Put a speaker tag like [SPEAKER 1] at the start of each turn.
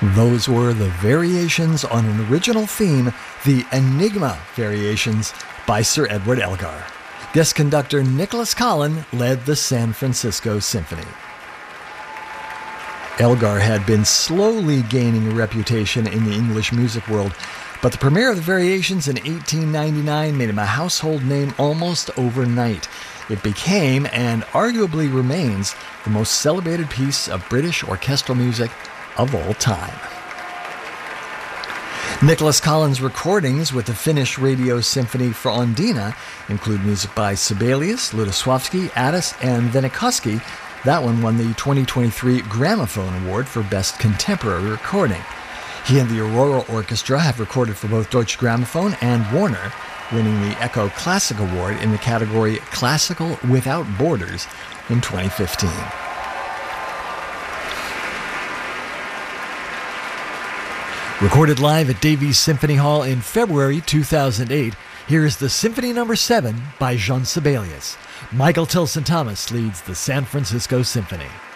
[SPEAKER 1] Those were the variations on an original theme, the Enigma Variations by Sir Edward Elgar. Guest conductor Nicholas Collin led the San Francisco Symphony. Elgar had been slowly gaining a reputation in the English music world, but the premiere of the Variations in 1899 made him a household name almost overnight. It became, and arguably remains, the most celebrated piece of British orchestral music of all time. Nicholas Collin's recordings with the Finnish Radio Symphony for Ondina include music by Sibelius, Lutoslawski, Addis, and Vennikoski. That one won the 2023 Gramophone Award for Best Contemporary Recording. He and the Aurora Orchestra have recorded for both Deutsche Grammophon and Warner, winning the Echo Classic Award in the category Classical Without Borders in 2015. Recorded live at Davies Symphony Hall in February 2008, here is the Symphony No. 7 by Jean Sibelius. Michael Tilson Thomas leads the San Francisco Symphony.